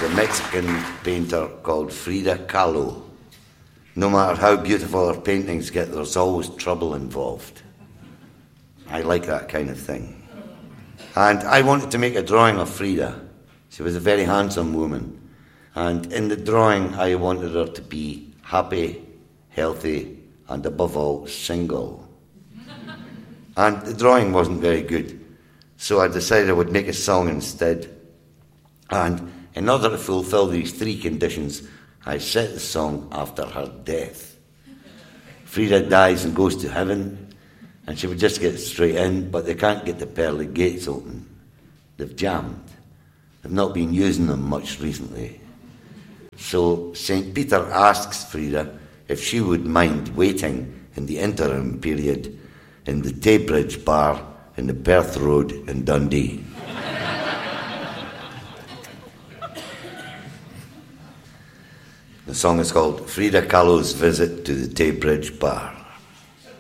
was a Mexican painter called Frida Kahlo. No matter how beautiful her paintings get, there's always trouble involved. I like that kind of thing. And I wanted to make a drawing of Frida. She was a very handsome woman. And in the drawing, I wanted her to be happy, healthy, and above all, single. And the drawing wasn't very good. So I decided I would make a song instead. And in order to fulfill these three conditions, I set the song after her death. Frida dies and goes to heaven, and she would just get straight in, but they can't get the pearly gates open. They've jammed. They've not been using them much recently. So St. Peter asks Frida if she would mind waiting in the interim period in the Taybridge bar in the Perth Road in Dundee. The song is called Frida Kahlo's Visit to the Taybridge Bar.